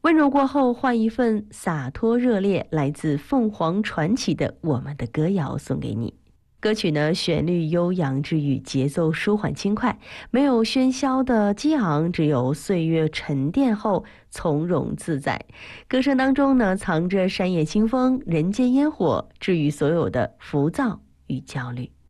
温柔过后，换一份洒脱热烈，来自凤凰传奇的《我们的歌谣》送给你。歌曲呢，旋律悠扬之余，节奏舒缓轻快，没有喧嚣的激昂，只有岁月沉淀后从容自在。歌声当中呢，藏着山野清风、人间烟火，治愈所有的浮躁与焦虑。